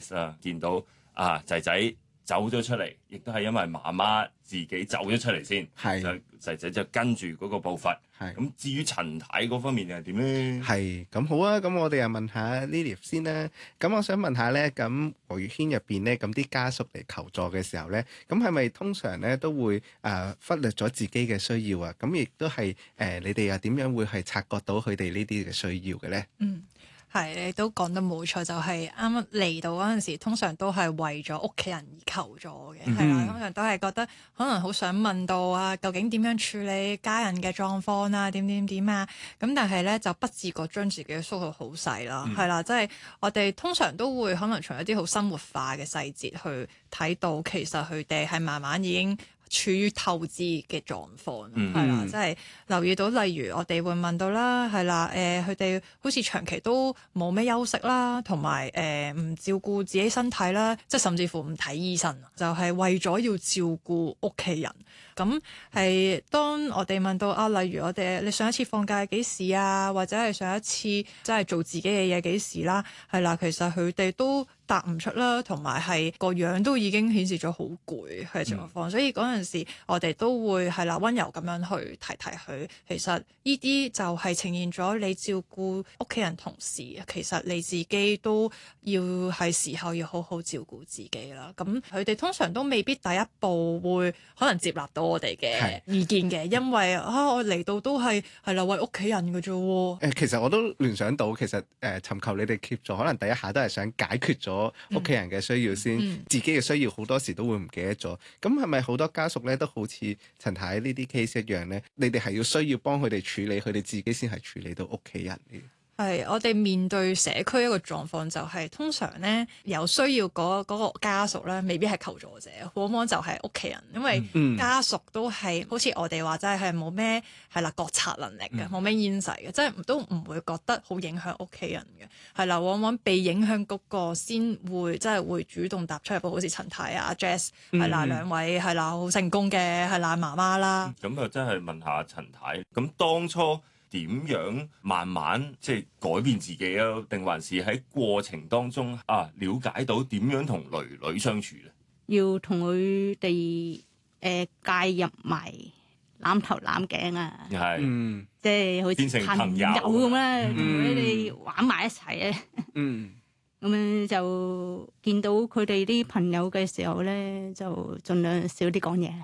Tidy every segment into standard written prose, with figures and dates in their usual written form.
case 啦，見到仔仔走咗出嚟，亦都係因為媽媽自己走咗出嚟先，就仔仔就跟住嗰個步伐。咁至於陳太嗰方面又係點咧？ 係咁好啊！咁我哋又問下 Lily 先啦。咁我想問下咧，咁和悅軒入邊咧，咁啲家屬嚟求助嘅時候咧，咁係咪通常咧都會忽略咗自己嘅需要啊？咁亦都係你哋又點樣會係察覺到佢哋呢啲嘅需要嘅咧？ 係，你都講得冇錯，就係啱啱嚟到嗰陣時，通常都係為咗屋企人而求助嘅，係啦，通常都係覺得可能好想問到究竟點樣處理家人嘅狀況啊，點啊，咁但係咧就不自覺將自己嘅縮到好細啦，係啦，即係我哋通常都會可能從一啲好生活化嘅細節去睇到，其實佢哋係慢慢已經處於透支嘅狀況，係啦，即係留意到，例如我哋會問到啦，係啦，佢哋好似長期都冇咩休息啦，同埋唔照顧自己身體啦，即係甚至乎唔睇醫生，就係為咗要照顧屋企人。咁係當我哋問到例如你上一次放假係幾時啊，或者係上一次即係做自己嘅嘢幾時啦，係啦，其實佢哋都答唔出啦，同埋係個樣都已經顯示咗好攰嘅情況，所以嗰陣時我哋都會係啦溫柔咁樣去提佢，其實呢啲就係呈現咗你照顧屋企人同時，其實你自己都要係時候要好好照顧自己啦。咁佢哋通常都未必第一步會可能接納到我哋嘅意見嘅，因為我嚟到都係啦為屋企人嘅啫喎。 其實我都聯想到，其實尋求你哋協助，可能第一下都係想解決咗屋企人嘅需要先，自己嘅需要好多時都會唔記得咗。咁係咪好多家屬咧都好似陳太呢啲 case 一樣咧？你哋係要需要幫佢哋處理，佢哋自己先係處理到屋企人嘅。 係，我哋面對社區一個狀況就係、通常咧有需要嗰個家屬咧，未必係求助者，往往就係屋企人，因為家屬都係好似我哋話齋係冇咩係啦覺察能力嘅，冇咩 insight 嘅，即係都唔會覺得好影響屋企人嘅，係啦，往往被影響嗰個先會即係會主動踏出嚟，好似陳太Jess 係啦兩位係啦好成功嘅係啦媽媽啦。 咁真係問下陳太，咁當初點樣慢慢即係改變自己啊？定還是喺過程當中了解到點樣同女女相處咧？ 要同佢哋介入埋攬頭攬頸啊！ 係， 即係好似朋友咁啦，同佢哋玩埋一齊啊！咁樣就見到佢哋啲朋友嘅時候咧，就盡量少啲講嘢，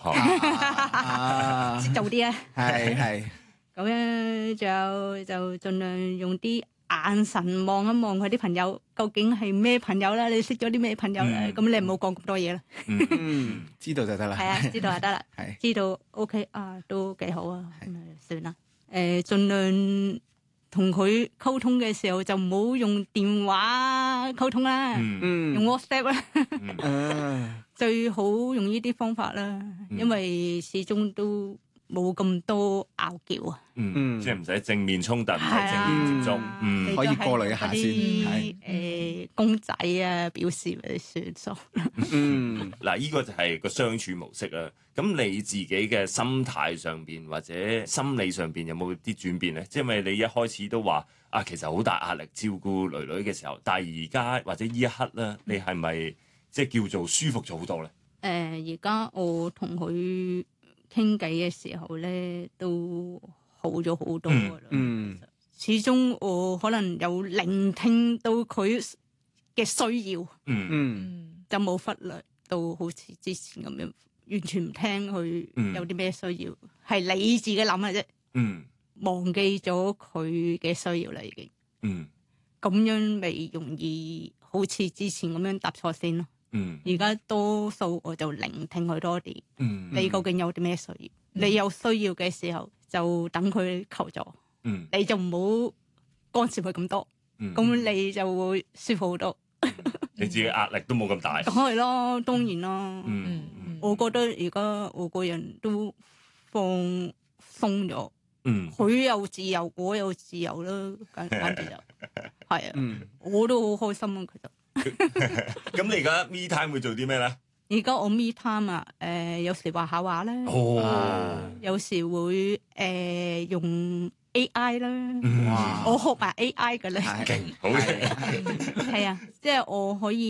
識做啲啊！ 係。 咁樣就盡量用啲眼神望一望佢啲朋友，究竟係咩朋友啦？你識咗啲咩朋友咧？咁你唔好講咁多嘢啦。 知道就得啦。 係啊，知道就得啦。知道 OK 都幾好啊。咁算啦。盡量同佢溝通嘅時候就唔好用電話溝通啦，用 WhatsApp 啦。最好用呢啲方法啦，因為始終都冇咁多拗撬啊！ 即係唔使正面衝突，唔使正面接觸， 可以過濾一下先。 係公仔表示咪算數。 嗱，呢個就係個相處模式啊！咁你自己嘅心態上邊或者心理上邊有冇啲轉變咧？即係因為你一開始都話其實好大壓力照顧女女嘅時候，但係而家或者呢一刻咧，你係咪即係叫做舒服咗好多咧？ 而家我同佢傾偈嘅時候咧，都好咗好多噶啦。始終我可能有聆聽到佢嘅需要，就冇忽略到好似之前咁樣，完全唔聽佢有啲咩需要，係你自己諗嘅啫。忘記咗佢嘅需要啦，已經。咁樣咪容易好似之前咁樣搭錯線咯。而家多數我就聆聽佢多啲，你究竟有啲咩需要？你有需要嘅時候就等佢求助，你就唔好干涉佢咁多，咁你就會舒服好多。 你自己壓力都冇咁大。 梗係咯，當然啦。我覺得而家我個人都放鬆咗，佢有自由，我有自由啦，簡直就係啊！我都好開心啊，其實。 咁你而家 me time 會做啲咩咧？ 而家我 me time 有時畫下畫啦，有時會用 AI 啦，我學埋 AI 㗎啦， 勁好嘅， 係啊，即係我可以。